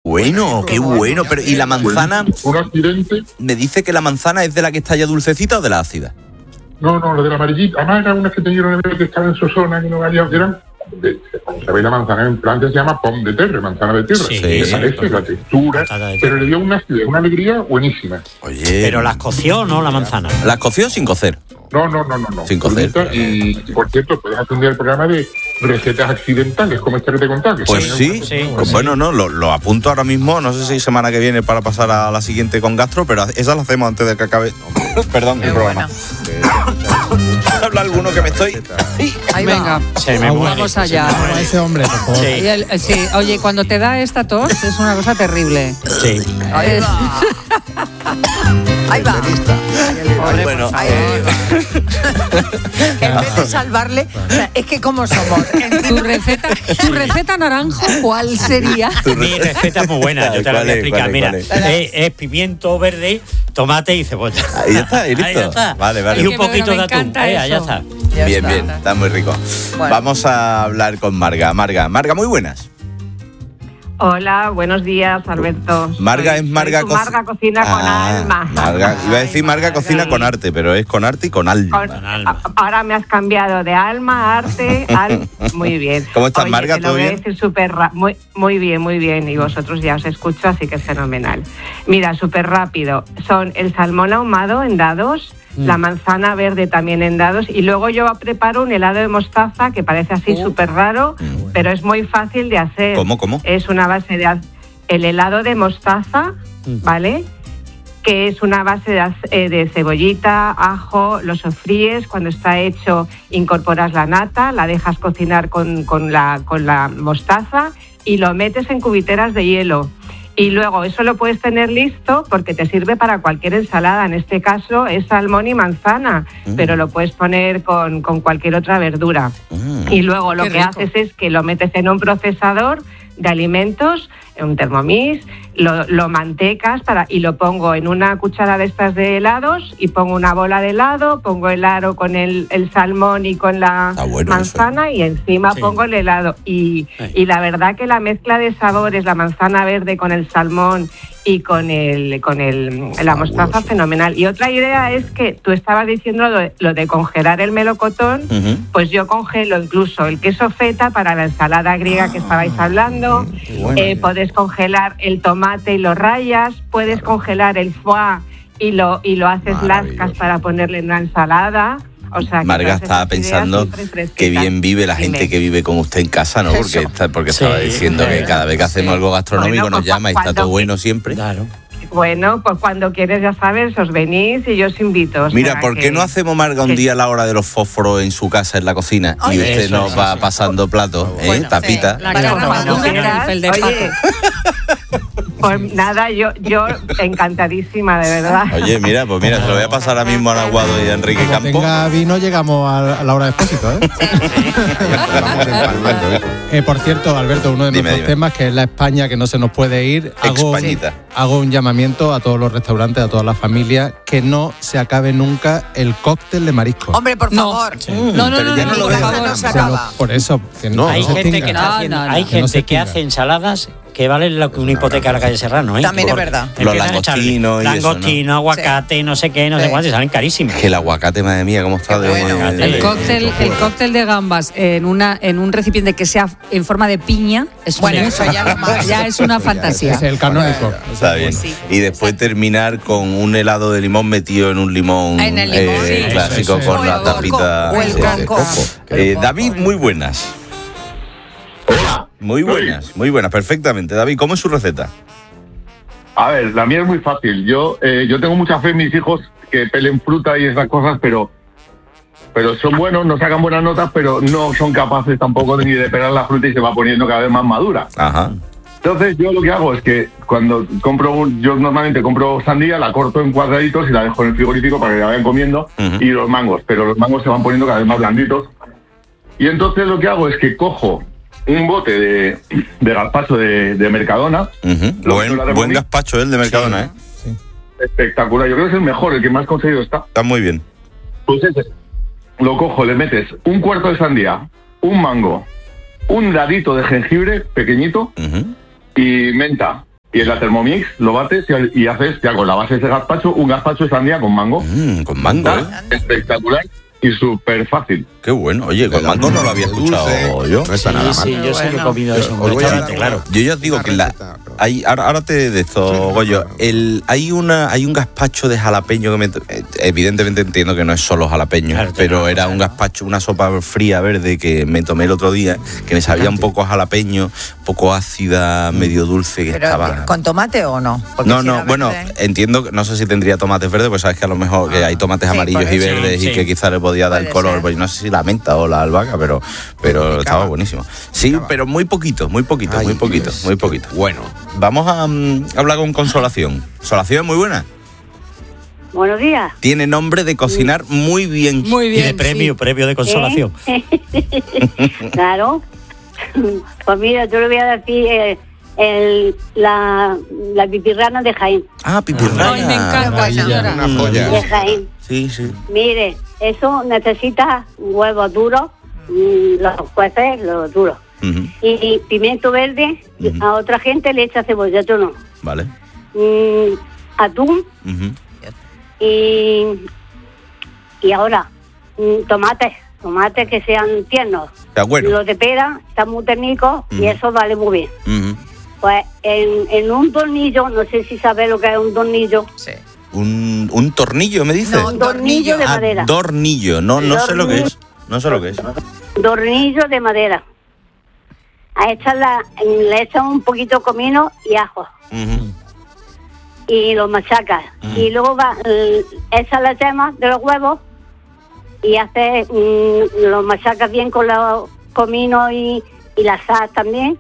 Bueno, qué bueno. Pero ¿y la manzana? Un accidente. ¿Me dice que la manzana es de la que está ya dulcecita o de la ácida? No, lo de la amarillita. Además, eran unas que tenían que estar en Sosona, que no valían, que eran. Como sabéis, la manzana en Francia se llama pomme de terre, manzana de tierra. Sí, Me parece la textura, pero le dio una alegría buenísima. Oye. Pero las coció, ¿no? La manzana. Las coció sin cocer. No. Sin cocer. Y por cierto, puedes atender el programa de recetas accidentales, como esta que te contaba. Pues sí. Pues bueno, no, lo apunto ahora mismo. No sé si semana que viene para pasar a la siguiente con gastro, pero esa la hacemos antes de que acabe. Perdón, el programa. Habla alguno que me estoy. Ahí venga. Vamos allá. Ese hombre, por favor. Sí. Oye, cuando te da esta tos es una cosa terrible. Sí. Ahí va. Bueno, en vez de salvarle, o sea, es que como somos. ¿Tu receta naranjo cuál sería? Mi receta es muy buena, yo te la voy a explicar. Mira, ¿cuál es pimiento verde, tomate y cebolla. Ahí está, y listo. Ahí está. Vale. Y un poquito de atún. Ya está. Bien, está muy rico. Bueno. Vamos a hablar con Marga. Marga, muy buenas. Hola, buenos días, Alberto. Marga es Marga Marga cocina con alma. Marga, iba a decir Marga cocina con arte, pero es con arte y con alma. Ahora me has cambiado de alma, arte, muy bien. ¿Cómo estás, Marga? ¿Todo bien? Te lo voy a decir muy bien. Y vosotros ya os escucho, así que es fenomenal. Mira, súper rápido. Son el salmón ahumado en dados, la manzana verde también en dados, y luego yo preparo un helado de mostaza que parece así súper raro, pero es muy fácil de hacer. ¿Cómo? Es una base de el helado de mostaza, ¿vale? Que es una base de cebollita, ajo, lo sofríes, cuando está hecho incorporas la nata, la dejas cocinar con la mostaza y lo metes en cubiteras de hielo. Y luego eso lo puedes tener listo porque te sirve para cualquier ensalada. En este caso es salmón y manzana, pero lo puedes poner con cualquier otra verdura. Y luego lo que haces es que lo metes en un procesador de alimentos, en un Thermomix, lo mantecas y lo pongo en una cuchara de estas de helados y pongo una bola de helado, pongo el aro con el salmón y con la manzana y encima pongo el helado. Y la verdad que la mezcla de sabores, la manzana verde con el salmón y con la mostaza, fenomenal. Y otra idea es que tú estabas diciendo lo de congelar el melocotón, pues yo congelo incluso el queso feta para la ensalada griega que estabais hablando. Puedes congelar el tomate y lo rayas, puedes congelar el foie y lo haces lascas para ponerle en una ensalada. O sea, Marga estaba pensando que bien vive la gente que vive con usted en casa, ¿no? Porque estaba diciendo que cada vez que hacemos algo gastronómico nos llama y está todo bueno siempre. Claro. Bueno, pues cuando quieres, ya sabes, os venís y yo os invito. Mira, ¿por qué no hacemos, Marga, un día a la hora de los fósforos en su casa, en la cocina? Y usted nos va pasando platos, tapita. Oye, pues nada, yo encantadísima, de verdad. Oye, mira, se lo voy a pasar ahora mismo a Aguado y a Enrique Campo. Tenga vino, llegamos a la hora de expósito, Por cierto, Alberto, uno de nuestros temas, que es la España que no se nos puede ir, hago un llamamiento a todos los restaurantes, a todas las familias, que no se acabe nunca el cóctel de marisco. Hombre, por favor. No se acaba. Por eso, que no. Hay gente que hace ensaladas que vale lo que una hipoteca a la calle Serrano, ¿eh? También es verdad. Los langostinos y eso, langostino, aguacate, no sé qué, no sé cuánto, salen carísimos. Que el aguacate, madre mía, cómo está El cóctel de gambas en un recipiente que sea en forma de piña es ya es una fantasía. Es el canónico. Está bien. Y después terminar con un helado de limón metido en un limón, clásico con la tapita de coco. David, muy buenas. Muy buenas, perfectamente. David, ¿cómo es su receta? A ver, la mía es muy fácil. Yo tengo mucha fe en mis hijos que pelen fruta y esas cosas, pero son buenos, nos sacan buenas notas, pero no son capaces tampoco ni de pelar la fruta y se va poniendo cada vez más madura. Ajá. Entonces yo lo que hago es que cuando yo normalmente compro sandía, la corto en cuadraditos y la dejo en el frigorífico para que la vayan comiendo, y los mangos se van poniendo cada vez más blanditos. Y entonces lo que hago es que cojo un bote de gazpacho de Mercadona. Buen gazpacho el de Mercadona, Sí. Espectacular, yo creo que es el mejor, el que más conseguido está. Está muy bien. Pues ese, lo cojo, le metes un cuarto de sandía, un mango, un dadito de jengibre pequeñito y menta. y en la Thermomix lo bates y haces ya con la base de ese gazpacho, un gazpacho de sandía con mango. Con mango, espectacular y súper fácil. Qué bueno. Oye, con mango no lo había escuchado yo. No está nada mal. Sí, yo sé que he comido eso en un restaurante, claro. Yo ya os digo que ahora te de esto, Goyo. Hay un gazpacho de jalapeño que evidentemente entiendo que no es solo jalapeño, claro, pero era un gazpacho, una sopa fría verde que me tomé el otro día, que me sabía un poco a jalapeño, un poco ácida, medio dulce, que estaba... ¿Con tomate o no? Porque bueno, entiendo, no sé si tendría tomates verdes, pues sabes que a lo mejor que hay tomates amarillos y verdes y que quizá le podía dar el color, pues no sé si la menta o la albahaca, pero estaba buenísimo. Sí, pero muy poquito. Bueno, vamos a hablar con Consolación. Consolación, muy buena. Buenos días. Tiene nombre de cocinar muy bien. Muy bien. Y de premio de consolación. Claro. Pues mira, yo le voy a decir la pipirrana de Jaén. Ah, pipirrana. Ay, me encanta, señora. Una joya. De Jaén. Sí. Mire, eso necesita huevos duros, los cueces, los duros. Y pimiento verde, a otra gente le echa cebolla, yo no. Vale. Atún. Y ahora, tomates que sean tiernos. Está bueno. Los de pera están muy técnicos y eso vale muy bien. Pues en un tornillo, no sé si sabes lo que es un tornillo. Sí. ¿Un tornillo, me dices? No, un tornillo de madera. Tornillo, no sé lo que es. No sé lo que es. Tornillo de madera. Le echan un poquito de comino y ajo. Y lo machacas. Y luego echas la yema de los huevos y lo machacas bien con los cominos y la sal también.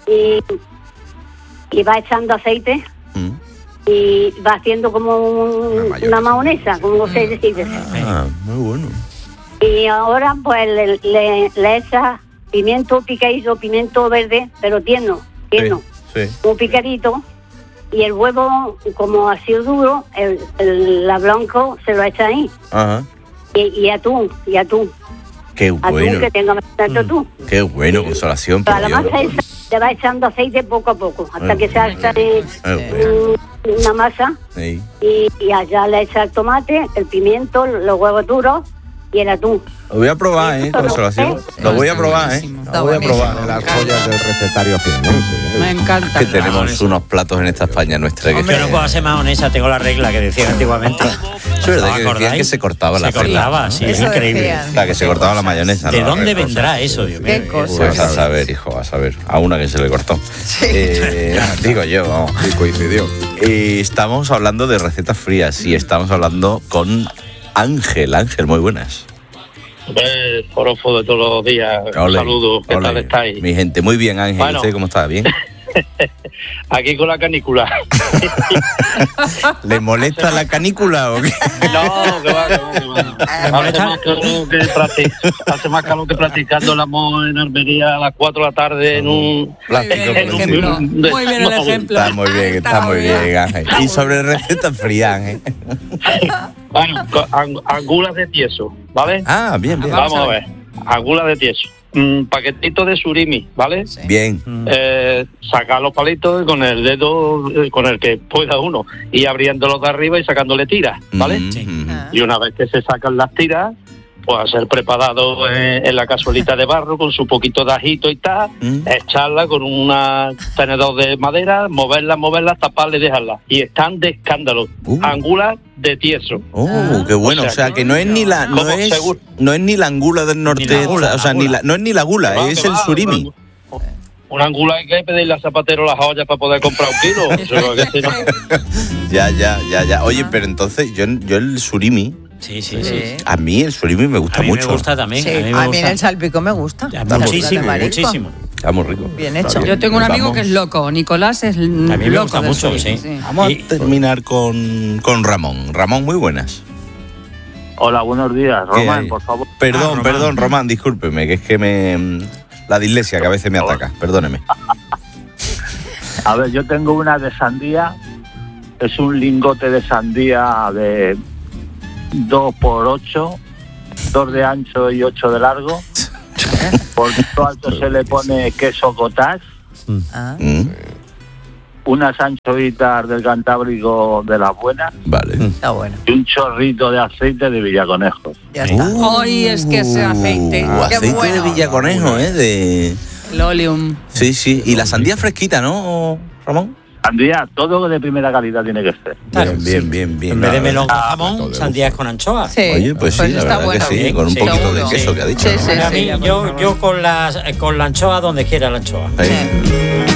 Y va echando aceite. Y va haciendo como una mayonesa, como se dice. Muy bueno. Y ahora pues le echas pimiento picadito, pimiento verde, pero tierno, sí. Un picadito, y el huevo, como ha sido duro, la blanco se lo echa ahí. Ajá. Y atún. Qué bueno. Atún que tenga bastante atún. Qué bueno, Consolación. Pero la masa esa le va echando aceite poco a poco, hasta que se haga una masa. Sí. Y allá le echa el tomate, el pimiento, los huevos duros y el atún. Lo voy a probar, Consolación. Lo voy a probar, Lo voy a probar. Las joyas del recetario jiennense. Me encanta. Que tenemos unos platos en esta España nuestra. Yo no puedo hacer mayonesa, tengo la regla que decían antiguamente. Es verdad que decían que se cortaba la regla. Se cortaba, sí, es increíble. La que se cortaba la mayonesa. ¿De dónde vendrá eso, Dios mío? Pues a saber, hijo, a saber. A una que se le cortó. Digo yo, vamos. Y coincidió. Estamos hablando de recetas frías y estamos hablando con Ángel. Ángel, muy buenas. Forofo de todos los días. Saludos, ¿qué tal estáis? Mi gente, muy bien, Ángel. Bueno, ¿usted cómo está? ¿Bien? Aquí con la canícula. ¿Le molesta la canícula o qué? No, que va. Hace más calor que practicando el amor en Armería a las 4 de la tarde en un... Muy bien el ejemplo. Está muy bien, Ángel. Y sobre recetas frías, Ángel. Bueno, angulas de tieso, ¿vale? Ah, bien. Vamos a ver. Angulas de tieso. Paquetito de surimi, ¿vale? Sí. Bien. Sacar los palitos con el dedo con el que pueda uno y abriéndolos de arriba y sacándole tiras, ¿vale? Y una vez que se sacan las tiras, pues a ser preparado en la cazuelita de barro con su poquito de ajito y tal, echarla con un tenedor de madera, moverla, taparla y dejarla. Y están de escándalo. Angulas de tieso. Qué bueno. O sea que no es ni la no es ni la angula del norte, no es ni la gula, es el surimi. Una angula hay que pedirle al zapatero las ollas para poder comprar un kilo. Ya. Oye, pero entonces yo el surimi. Sí. A mí el surimi me gusta mucho. A mí me gusta también. Sí, a mí el salpico me gusta. Muchísimo. Está muy rico. Bien hecho. Yo tengo un amigo que es loco. Nicolás es loco. A mí me gusta mucho, sí. Vamos a terminar con Ramón. Ramón, muy buenas. Hola, buenos días. Román, por favor. Perdón, Román, discúlpeme, que es que la dislexia que a veces me ataca. Perdóneme. A ver, yo tengo una de sandía. Es un lingote de sandía de 2x8, 2 de ancho y 8 de largo. Por lo alto se le pone queso cottage. unas anchoitas del Cantábrico de las buenas. Vale. Está bueno. Y un chorrito de aceite de Villaconejos. Ya está. Ay, es que ese aceite. Qué Aceite bueno. de Villaconejo, de... El oleum. Sí, sí. Y la sandía fresquita, ¿no, Ramón? Sandía, todo de primera calidad tiene que ser. Claro, bien. En vez de melón con jamón, sandías con anchoa. Sí. Oye, pues sí, la está verdad bueno. que sí, Bien, con un sí, poquito seguro. de queso que ha dicho. Sí, ¿no? sí, A mí, sí. yo con la anchoa donde quiera la anchoa. Ahí.